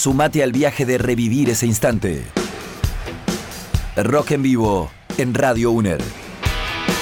Sumate al viaje de revivir ese instante. Rock en vivo en Radio UNER.